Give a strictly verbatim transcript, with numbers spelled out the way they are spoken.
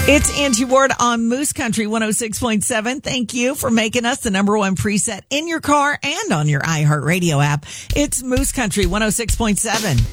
It's Angie Ward on Moose Country one oh six point seven. Thank you for making us the number one preset in your car and on your iHeartRadio app. It's Moose Country one oh six point seven.